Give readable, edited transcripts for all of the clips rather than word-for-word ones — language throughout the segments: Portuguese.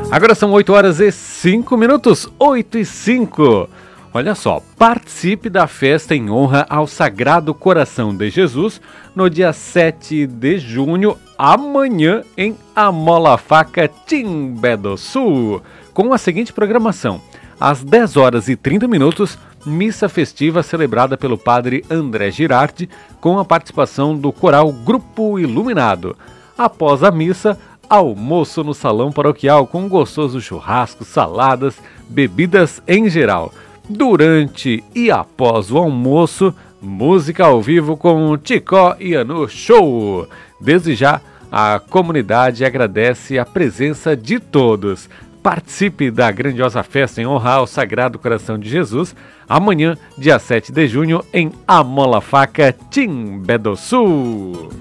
Agora são 8 horas e 5 minutos, 8 e 5. Olha só, participe da festa em honra ao Sagrado Coração de Jesus no dia 7 de junho, amanhã, em Amolafaca, Timbé do Sul, com a seguinte programação. Às 10 horas e 30 minutos, missa festiva celebrada pelo padre André Girardi, com a participação do coral Grupo Iluminado. Após a missa, almoço no salão paroquial com gostoso churrasco, saladas, bebidas em geral. Durante e após o almoço, música ao vivo com Ticó e Anu Show. Desde já, a comunidade agradece a presença de todos. Participe da grandiosa festa em honra ao Sagrado Coração de Jesus, amanhã, dia 7 de junho, em Amolafaca, Timbé do Sul.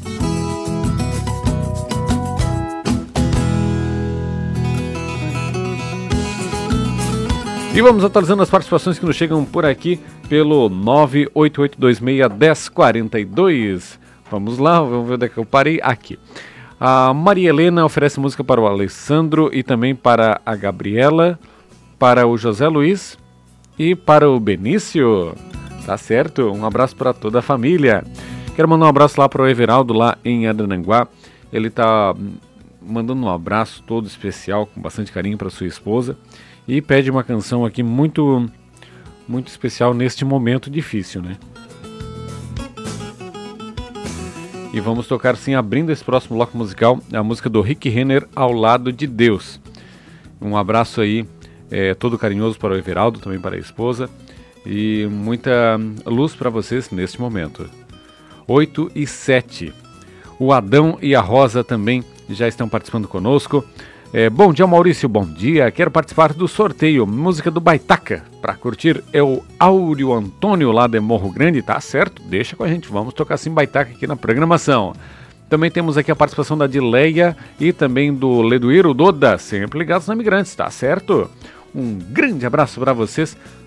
E vamos atualizando as participações que nos chegam por aqui pelo 988261042. Vamos lá, vamos ver onde é que eu parei. Aqui. A Maria Helena oferece música para o Alessandro e também para a Gabriela, para o José Luiz e para o Benício. Tá certo? Um abraço para toda a família. Quero mandar um abraço lá para o Everaldo, lá em Arananguá. Ele tá mandando um abraço todo especial, com bastante carinho para sua esposa. E pede uma canção aqui muito especial neste momento difícil, né? E vamos tocar, sim, abrindo esse próximo bloco musical, a música do Rick Renner, Ao Lado de Deus. Um abraço aí, todo carinhoso para o Everaldo, também para a esposa. E muita luz para vocês neste momento. 8 e 7. O Adão e a Rosa também já estão participando conosco. Bom dia, Maurício, bom dia. Quero participar do sorteio, música do Baitaca. Para curtir é o Áureo Antônio lá de Morro Grande, tá certo? Deixa com a gente, vamos tocar sim Baitaca aqui na programação. Também temos aqui a participação da Dileia e também do Leduíro Doda, sempre ligados na Migrantes, tá certo? Um grande abraço para vocês,